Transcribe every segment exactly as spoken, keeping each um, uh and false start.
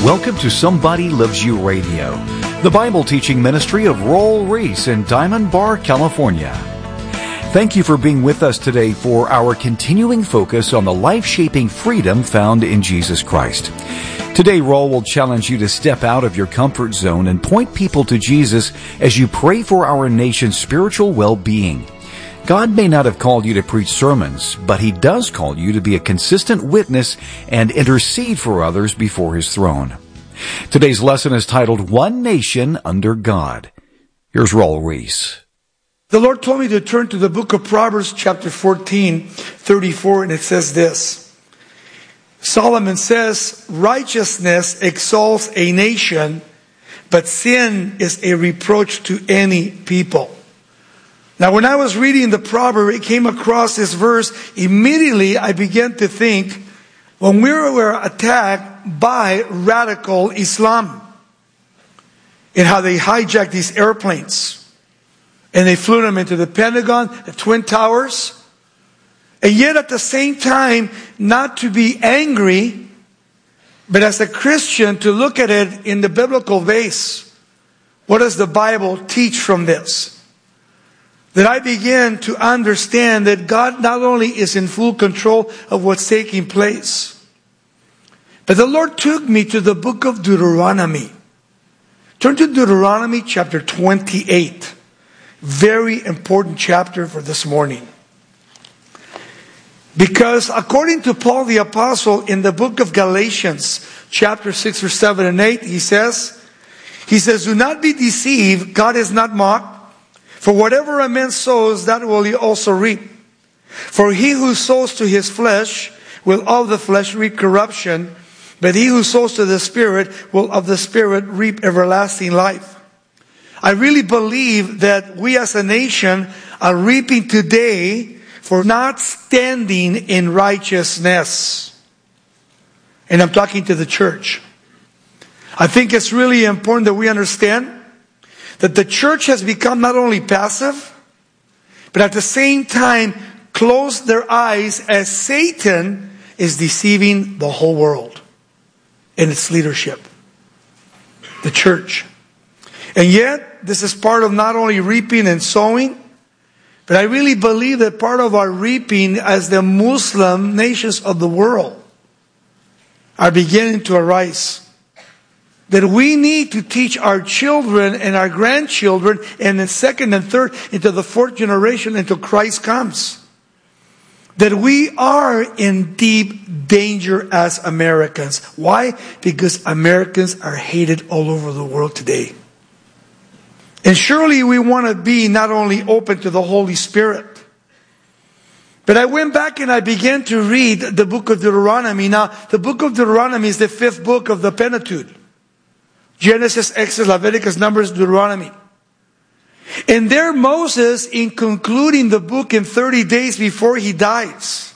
Welcome to Somebody Loves You Radio, the Bible teaching ministry of Roel Reese in Diamond Bar, California. Thank you for being with us today for our continuing focus on the life-shaping freedom found in Jesus Christ. Today, Roel will challenge you to step out of your comfort zone and point people to Jesus as you pray for our nation's spiritual well-being. God may not have called you to preach sermons, but He does call you to be a consistent witness and intercede for others before His throne. Today's lesson is titled, One Nation Under God. Here's Roel Reese. The Lord told me to turn to the book of Proverbs chapter fourteen, thirty-four, and it says this. Solomon says, righteousness exalts a nation, but sin is a reproach to any people. Now, when I was reading the proverb, it came across this verse. Immediately, I began to think, when we were attacked by radical Islam, and how they hijacked these airplanes, and they flew them into the Pentagon, the Twin Towers, and yet at the same time, not to be angry, but as a Christian, to look at it in the biblical base. What does the Bible teach from this? That I began to understand that God not only is in full control of what's taking place, but the Lord took me to the book of Deuteronomy. Turn to Deuteronomy chapter twenty-eight. Very important chapter for this morning. Because according to Paul the Apostle in the book of Galatians, chapter six or seven and eight, he says, he says, do not be deceived, God is not mocked. For whatever a man sows, that will he also reap. For he who sows to his flesh will of the flesh reap corruption, but he who sows to the Spirit will of the Spirit reap everlasting life. I really believe that we as a nation are reaping today for not standing in righteousness. And I'm talking to the church. I think it's really important that we understand that the church has become not only passive, but at the same time closed their eyes as Satan is deceiving the whole world and its leadership, the church. And yet, this is part of not only reaping and sowing, but I really believe that part of our reaping as the Muslim nations of the world are beginning to arise. That we need to teach our children and our grandchildren and then second and third into the fourth generation until Christ comes. That we are in deep danger as Americans. Why? Because Americans are hated all over the world today. And surely we want to be not only open to the Holy Spirit. But I went back and I began to read the book of Deuteronomy. Now, the book of Deuteronomy is the fifth book of the Pentateuch. Genesis, Exodus, Leviticus, Numbers, Deuteronomy. And there Moses, in concluding the book in thirty days before he dies,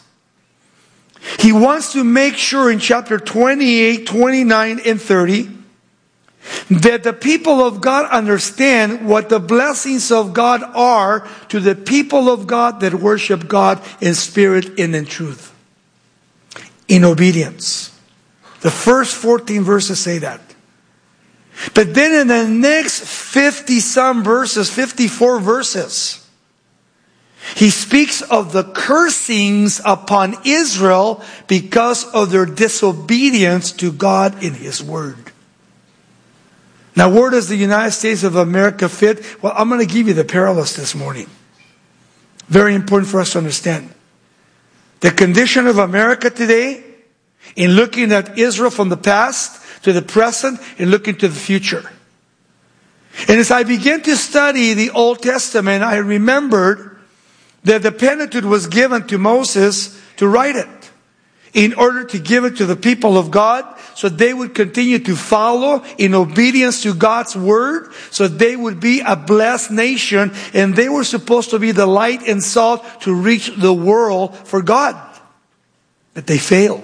he wants to make sure in chapter twenty-eight, twenty-nine, and thirty that the people of God understand what the blessings of God are to the people of God that worship God in spirit and in truth. In obedience. The first fourteen verses say that. But then in the next fifty-some verses, fifty-four verses, he speaks of the cursings upon Israel because of their disobedience to God in His Word. Now, where does the United States of America fit? Well, I'm going to give you the parallels this morning. Very important for us to understand. The condition of America today, in looking at Israel from the past to the present and looking to the future. And as I began to study the Old Testament, I remembered that the Pentateuch was given to Moses to write it in order to give it to the people of God so they would continue to follow in obedience to God's word, so they would be a blessed nation, and they were supposed to be the light and salt to reach the world for God. But they failed.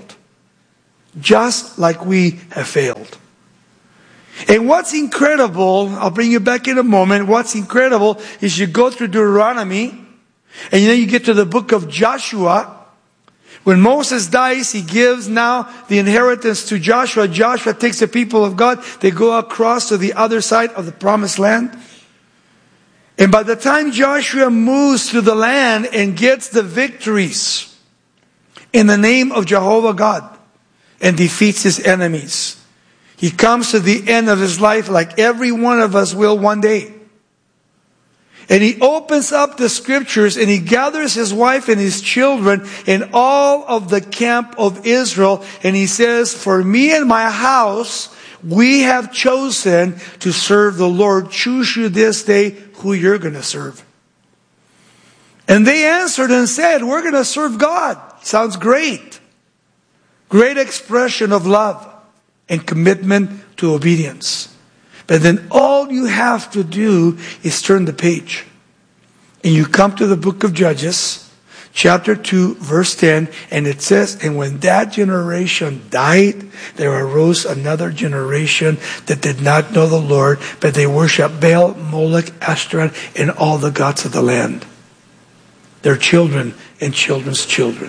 Just like we have failed. And what's incredible, I'll bring you back in a moment, what's incredible is you go through Deuteronomy, and then you get to the book of Joshua, When Moses dies, he gives now the inheritance to Joshua. Joshua takes the people of God. They go across to the other side of the promised land. And by the time Joshua moves to the land and gets the victories in the name of Jehovah God and defeats his enemies, he comes to the end of his life like every one of us will one day. And he opens up the scriptures and he gathers his wife and his children and all of the camp of Israel. And he says, for me and my house, we have chosen to serve the Lord. Choose you this day who you're going to serve. And they answered and said, we're going to serve God. Sounds great. Great expression of love and commitment to obedience. But then all you have to do is turn the page. And you come to the book of Judges, chapter two, verse ten, and it says, and when that generation died, there arose another generation that did not know the Lord, but they worshiped Baal, Moloch, Ashtaroth, and all the gods of the land. Their children and children's children.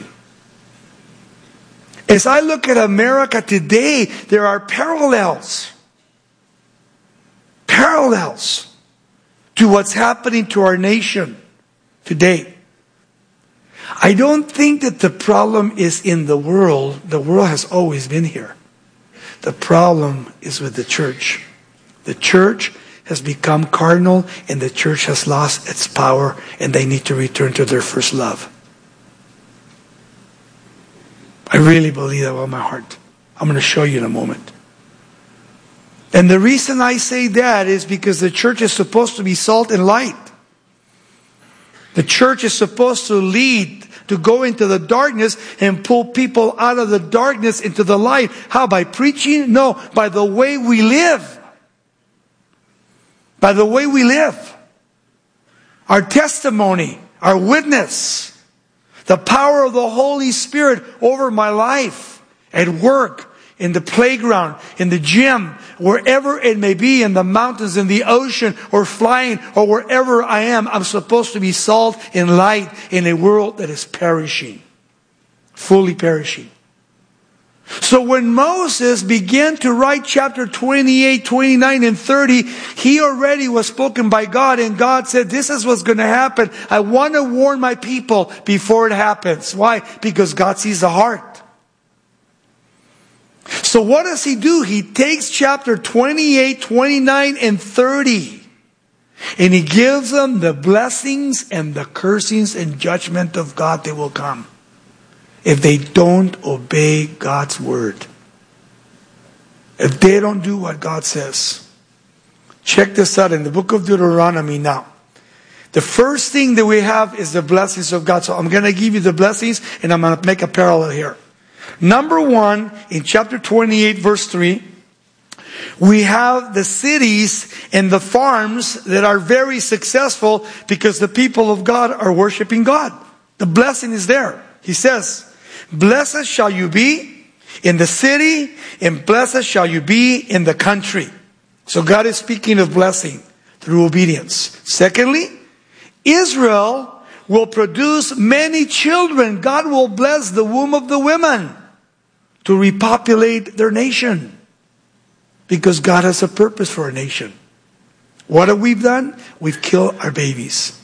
As I look at America today, there are parallels. Parallels to what's happening to our nation today. I don't think that the problem is in the world. The world has always been here. The problem is with the church. The church has become carnal and the church has lost its power and they need to return to their first love. I really believe that with my heart. I'm going to show you in a moment. And the reason I say that is because the church is supposed to be salt and light. The church is supposed to lead, to go into the darkness and pull people out of the darkness into the light. How? By preaching? No, by the way we live. By the way we live. Our testimony, our witness, the power of the Holy Spirit over my life, at work, in the playground, in the gym, wherever it may be, in the mountains, in the ocean, or flying, or wherever I am, I'm supposed to be salt and light in a world that is perishing. Fully perishing. So when Moses began to write chapter twenty-eight, twenty-nine, and thirty, he already was spoken by God, and God said, this is what's going to happen. I want to warn my people before it happens. Why? Because God sees the heart. So what does he do? He takes chapter twenty-eight, twenty-nine, and thirty, and he gives them the blessings and the cursings and judgment of God that will come if they don't obey God's word. If they don't do what God says. Check this out in the book of Deuteronomy now. The first thing that we have is the blessings of God. So I'm going to give you the blessings and I'm going to make a parallel here. Number one, in chapter twenty-eight, verse three, we have the cities and the farms that are very successful because the people of God are worshiping God. The blessing is there. He says, blessed shall you be in the city, and blessed shall you be in the country. So God is speaking of blessing through obedience. Secondly, Israel will produce many children. God will bless the womb of the women to repopulate their nation. Because God has a purpose for our nation. What have we done? We've killed our babies.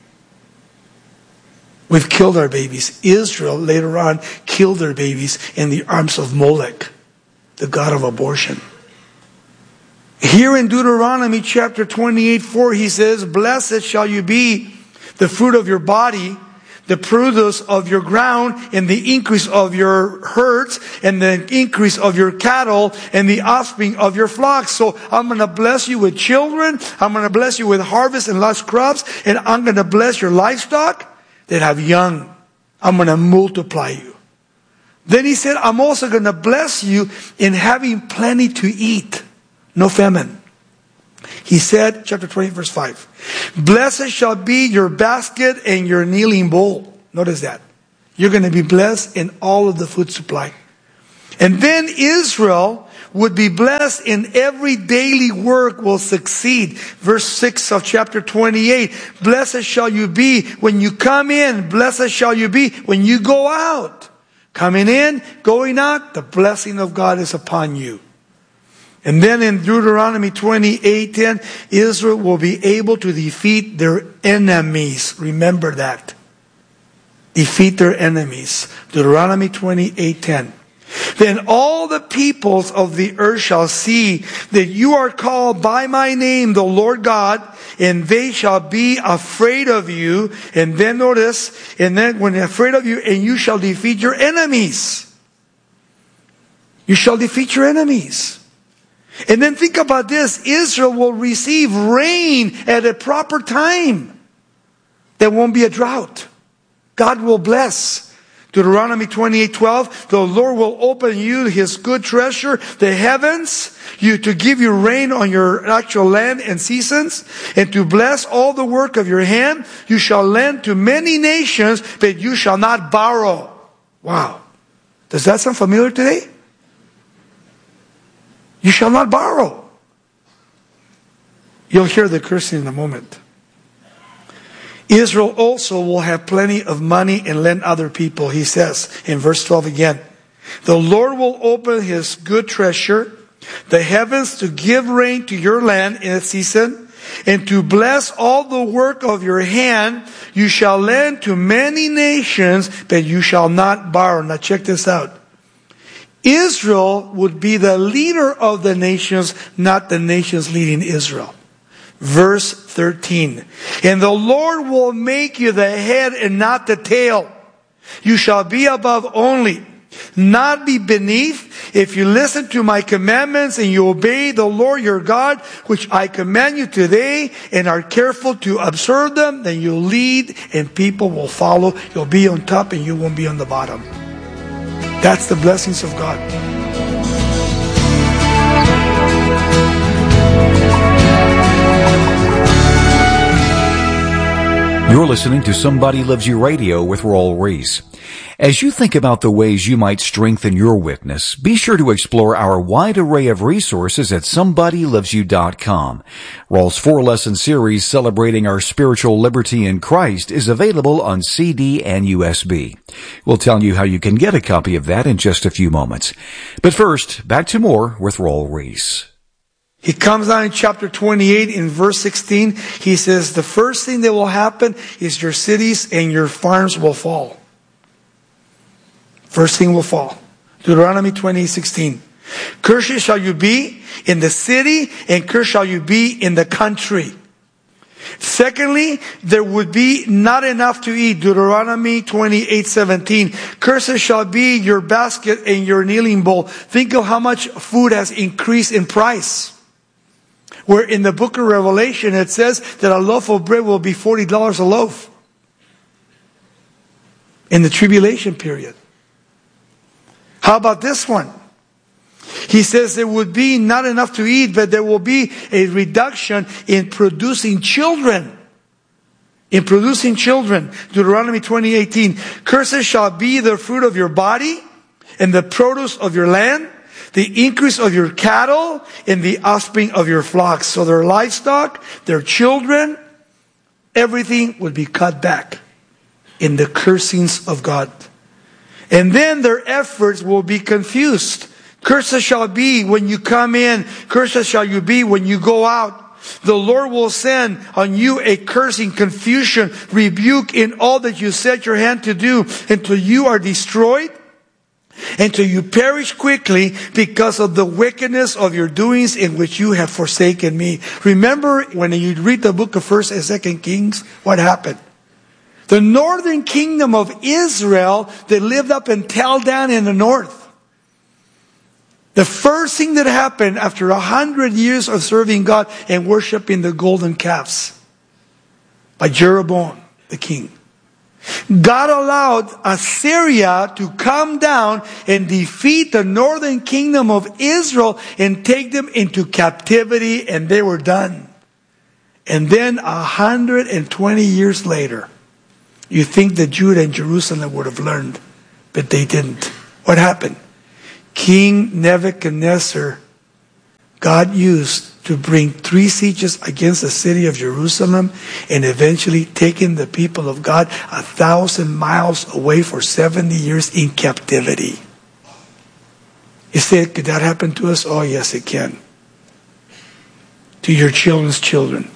We've killed our babies. Israel later on killed their babies in the arms of Molech, the god of abortion. Here in Deuteronomy chapter twenty-eight, four, he says, blessed shall you be, the fruit of your body, the produce of your ground, and the increase of your herds, and the increase of your cattle, and the offspring of your flocks. So I'm going to bless you with children. I'm going to bless you with harvest and lush crops. And I'm going to bless your livestock that have young. I'm going to multiply you. Then he said, I'm also going to bless you in having plenty to eat. No famine. He said, chapter twenty, verse five, blessed shall be your basket and your kneading bowl. Notice that. You're going to be blessed in all of the food supply. And then Israel would be blessed in every daily work will succeed. Verse six of chapter twenty-eight, blessed shall you be when you come in. Blessed shall you be when you go out. Coming in, going out, the blessing of God is upon you. And then in Deuteronomy twenty-eight ten, Israel will be able to defeat their enemies. Remember that. Defeat their enemies. Deuteronomy twenty-eight ten. Then all the peoples of the earth shall see that you are called by my name, the Lord God, and they shall be afraid of you. And then notice, and then when they're afraid of you, and you shall defeat your enemies. You shall defeat your enemies. And then think about this. Israel will receive rain at a proper time. There won't be a drought. God will bless. Deuteronomy twenty-eight twelve, the Lord will open you His good treasure, the heavens, you to give you rain on your actual land and seasons, and to bless all the work of your hand. You shall lend to many nations, but you shall not borrow. Wow. Does that sound familiar today? You shall not borrow. You'll hear the cursing in a moment. Israel also will have plenty of money and lend other people, he says in verse twelve again. The Lord will open His good treasure, the heavens, to give rain to your land in its season, and to bless all the work of your hand. You shall lend to many nations, but you shall not borrow. Now check this out. Israel would be the leader of the nations, not the nations leading Israel. Verse thirteen. And the Lord will make you the head and not the tail. You shall be above only, not be beneath. If you listen to my commandments and you obey the Lord your God, which I command you today, and are careful to observe them, then you'll lead and people will follow. You'll be on top and you won't be on the bottom. That's the blessings of God. You're listening to Somebody Loves You Radio with Raul Ries. As you think about the ways you might strengthen your witness, be sure to explore our wide array of resources at somebody loves you dot com. Raul's four-lesson series celebrating our spiritual liberty in Christ is available on C D and U S B. We'll tell you how you can get a copy of that in just a few moments. But first, back to more with Raul Ries. He comes down in chapter twenty-eight in verse sixteen. He says, the first thing that will happen is your cities and your farms will fall. First thing will fall. Deuteronomy twenty-eight sixteen. Cursed shall you be in the city, and cursed shall you be in the country. Secondly, there would be not enough to eat. Deuteronomy twenty-eight seventeen. Cursed shall be your basket and your kneading bowl. Think of how much food has increased in price. Where in the book of Revelation it says that a loaf of bread will be forty dollars a loaf. In the tribulation period. How about this one? He says there would be not enough to eat, but there will be a reduction in producing children. In producing children. Deuteronomy twenty eighteen. Cursed shall be the fruit of your body, and the produce of your land, the increase of your cattle, and the offspring of your flocks. So their livestock, their children, everything would be cut back in the cursings of God. And then their efforts will be confused. Cursed shall be when you come in. Cursed shall you be when you go out. The Lord will send on you a cursing, confusion, rebuke in all that you set your hand to do, until you are destroyed, until you perish quickly because of the wickedness of your doings in which you have forsaken me. Remember when you read the book of First and Second Kings, what happened? The northern kingdom of Israel, they lived up in Tel Dan in the north. The first thing that happened after a hundred years of serving God and worshiping the golden calves by Jeroboam, the king. God allowed Assyria to come down and defeat the northern kingdom of Israel and take them into captivity, and they were done. And then a hundred and twenty years later, you think that Judah and Jerusalem would have learned, but they didn't. What happened? King Nebuchadnezzar, God used to bring three sieges against the city of Jerusalem and eventually taking the people of God a thousand miles away for seventy years in captivity. You say, could that happen to us? Oh, yes, it can. To your children's children.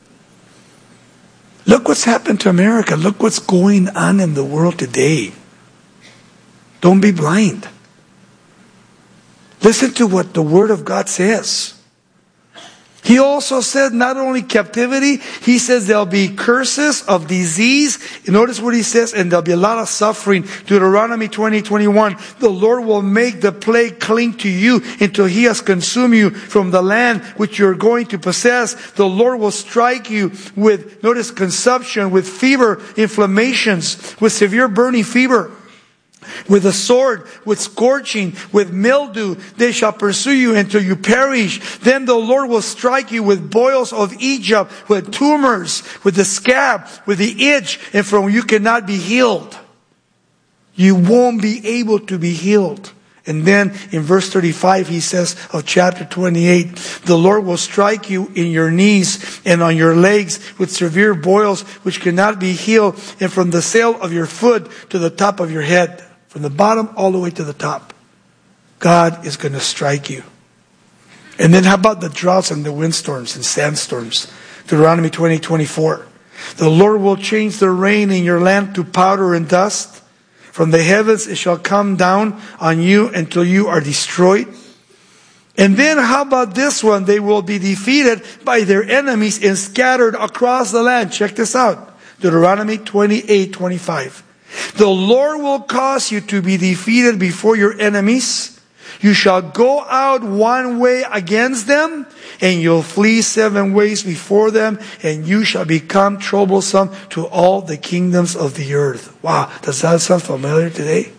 Look what's happened to America. Look what's going on in the world today. Don't be blind. Listen to what the Word of God says. He also said not only captivity, he says there'll be curses of disease. Notice what he says, and there'll be a lot of suffering. Deuteronomy twenty, twenty-one. The Lord will make the plague cling to you until he has consumed you from the land which you're going to possess. The Lord will strike you with, notice, consumption, with fever, inflammations, with severe burning fever. With a sword, with scorching, with mildew, they shall pursue you until you perish. Then the Lord will strike you with boils of Egypt, with tumors, with the scab, with the itch, and from you cannot be healed. You won't be able to be healed. And then in verse thirty-five, he says of chapter twenty-eight, the Lord will strike you in your knees and on your legs with severe boils which cannot be healed, and from the sole of your foot to the top of your head. From the bottom all the way to the top. God is going to strike you. And then how about the droughts and the windstorms and sandstorms? Deuteronomy twenty, twenty-four. The Lord will change the rain in your land to powder and dust. From the heavens it shall come down on you until you are destroyed. And then how about this one? They will be defeated by their enemies and scattered across the land. Check this out. Deuteronomy twenty-eight, twenty-five. The Lord will cause you to be defeated before your enemies. You shall go out one way against them, and you'll flee seven ways before them, and you shall become troublesome to all the kingdoms of the earth. Wow, does that sound familiar today?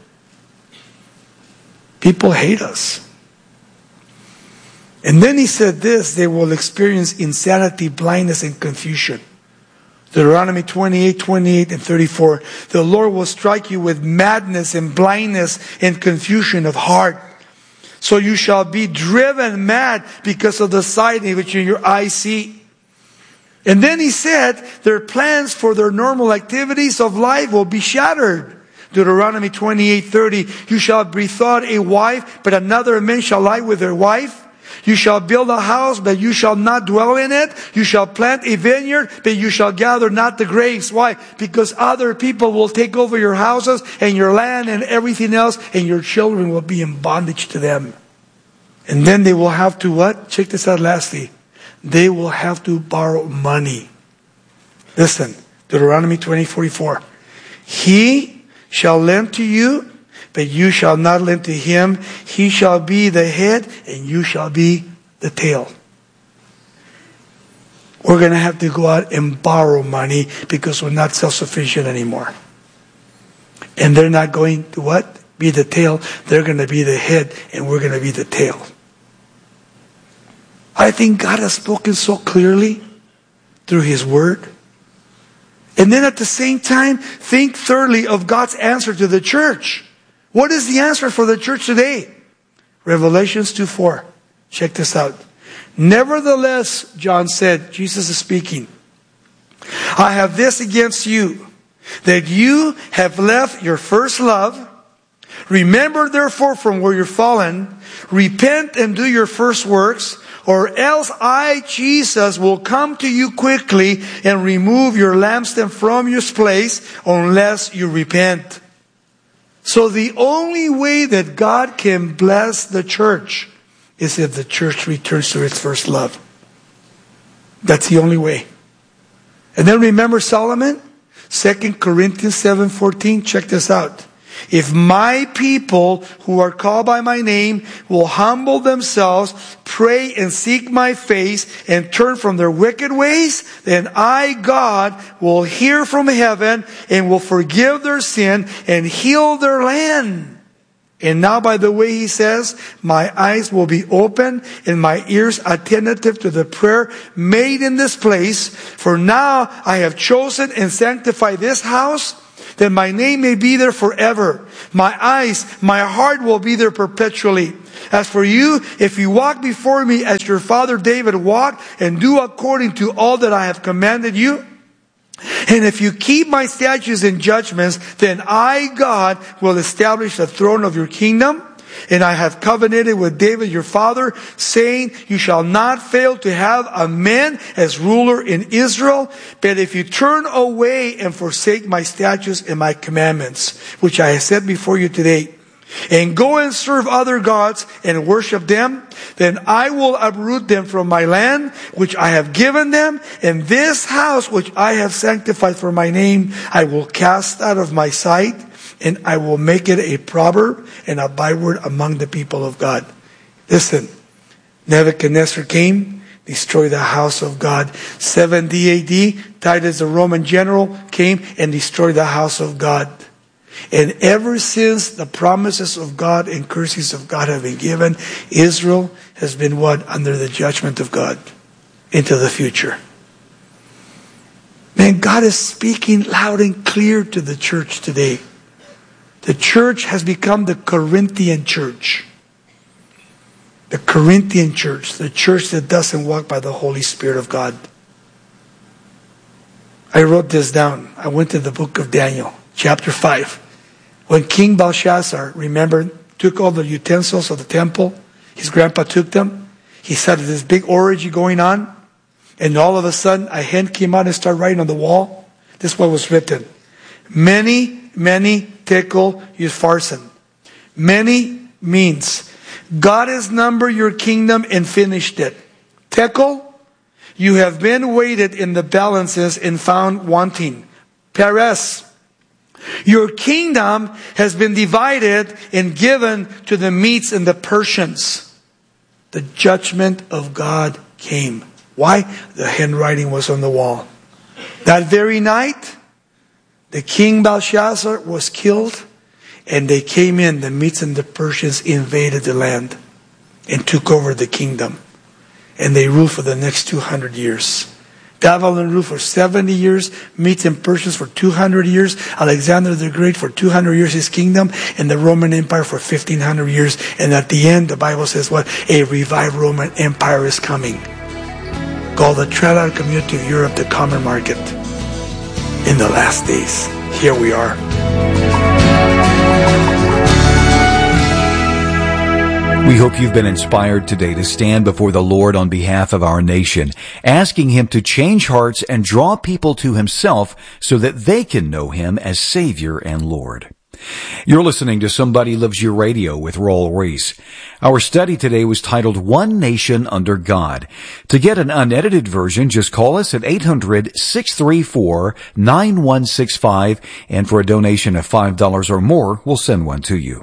People hate us. And then he said this, they will experience insanity, blindness, and confusion. Deuteronomy twenty-eight, twenty-eight, and thirty-four. The Lord will strike you with madness and blindness and confusion of heart. So you shall be driven mad because of the sight which in your eyes see. And then he said, their plans for their normal activities of life will be shattered. Deuteronomy twenty-eight, thirty. You shall bethought a wife, but another man shall lie with their wife. You shall build a house, but you shall not dwell in it. You shall plant a vineyard, but you shall gather not the grapes. Why? Because other people will take over your houses and your land and everything else, and your children will be in bondage to them. And then they will have to what? Check this out lastly. They will have to borrow money. Listen, Deuteronomy twenty, forty-four. He shall lend to you, but you shall not lend to him. He shall be the head, and you shall be the tail. We're going to have to go out and borrow money because we're not self-sufficient anymore. And they're not going to what? Be the tail. They're going to be the head, and we're going to be the tail. I think God has spoken so clearly through His Word. And then at the same time, think thirdly of God's answer to the church. What is the answer for the church today? Revelations two four. Check this out. Nevertheless, John said, Jesus is speaking, I have this against you, that you have left your first love. Remember therefore from where you're fallen, repent and do your first works, or else I, Jesus, will come to you quickly and remove your lampstand from its place unless you repent. So the only way that God can bless the church is if the church returns to its first love. That's the only way. And then remember Solomon? Second Corinthians seven fourteen. Check this out. If my people who are called by my name will humble themselves, pray and seek my face, and turn from their wicked ways, then I, God, will hear from heaven and will forgive their sin and heal their land. And now, by the way, he says, my eyes will be open and my ears attentive to the prayer made in this place. For now I have chosen and sanctified this house, that my name may be there forever. My eyes, my heart will be there perpetually. As for you, if you walk before me as your father David walked, and do according to all that I have commanded you, and if you keep my statutes and judgments, then I, God, will establish the throne of your kingdom. And I have covenanted with David your father, saying, you shall not fail to have a man as ruler in Israel. But if you turn away and forsake my statutes and my commandments, which I have set before you today, and go and serve other gods and worship them, then I will uproot them from my land, which I have given them, and this house which I have sanctified for my name, I will cast out of my sight, and I will make it a proverb and a byword among the people of God. Listen, Nebuchadnezzar came, destroyed the house of God. seventy A D, Titus, the Roman general, came and destroyed the house of God. And ever since the promises of God and curses of God have been given, Israel has been what? Under the judgment of God into the future. Man, God is speaking loud and clear to the church today. The church has become the Corinthian church. The Corinthian church, the church that doesn't walk by the Holy Spirit of God. I wrote this down. I went to the book of Daniel, chapter five. When King Belshazzar, remember, took all the utensils of the temple, his grandpa took them. He started this big orgy going on. And all of a sudden, a hand came out and started writing on the wall. This is what was written. Many, many tekel upharsin. Many means, God has numbered your kingdom and finished it. Tekel, you have been weighed in the balances and found wanting. Peres, your kingdom has been divided and given to the Medes and the Persians. The judgment of God came. Why? The handwriting was on the wall. That very night, the king Belshazzar was killed, and they came in, the Medes and the Persians invaded the land and took over the kingdom. And they ruled for the next two hundred years. Babylon ruled for seventy years, Medes and Persians for two hundred years, Alexander the Great for two hundred years, his kingdom, and the Roman Empire for fifteen hundred years. And at the end, the Bible says what? A revived Roman Empire is coming. Called the Trilateral Community of Europe, the common market. In the last days, here we are. We hope you've been inspired today to stand before the Lord on behalf of our nation, asking Him to change hearts and draw people to Himself so that they can know Him as Savior and Lord. You're listening to Somebody Loves You Radio with Raul Ries. Our study today was titled One Nation Under God. To get an unedited version, just call us at eight hundred, six three four, nine one six five, and for a donation of five dollars or more, we'll send one to you.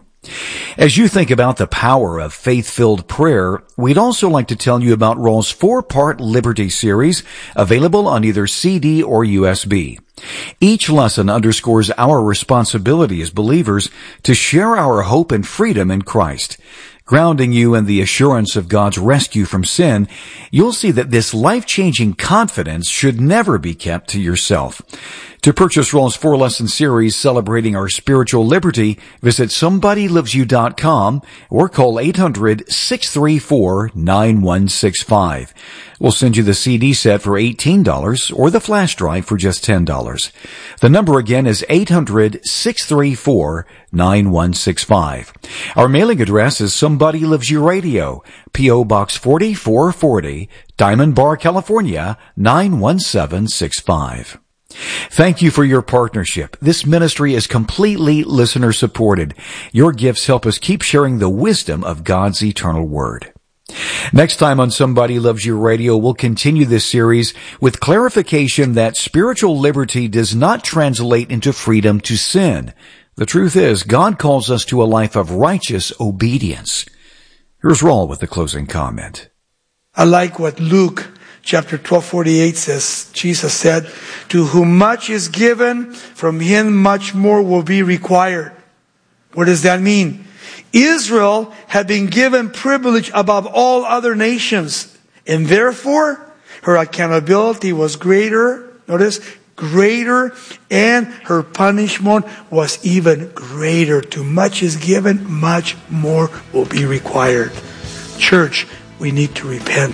As you think about the power of faith-filled prayer, we'd also like to tell you about Raul's four-part Liberty series, available on either C D or U S B. Each lesson underscores our responsibility as believers to share our hope and freedom in Christ. Grounding you in the assurance of God's rescue from sin, you'll see that this life-changing confidence should never be kept to yourself. To purchase Raul's four-lesson series celebrating our spiritual liberty, visit somebody loves you dot com or call eight hundred, six three four, nine one six five. We'll send you the C D set for eighteen dollars or the flash drive for just ten dollars. The number again is eight hundred, six three four, nine one six five. Our mailing address is Somebody Loves You Radio, P O Box forty-four forty, Diamond Bar, California, nine one seven six five. Thank you for your partnership. This ministry is completely listener supported. Your gifts help us keep sharing the wisdom of God's eternal word. Next time on Somebody Loves You Radio, we'll continue this series with clarification that spiritual liberty does not translate into freedom to sin. The truth is, God calls us to a life of righteous obedience. Here's Raul with the closing comment. I like what Luke chapter twelve forty-eight says. Jesus said, to whom much is given, from him much more will be required. What does that mean? Israel had been given privilege above all other nations, and therefore her accountability was greater, notice, greater, and her punishment was even greater. Too much is given, much more will be required. Church, we need to repent.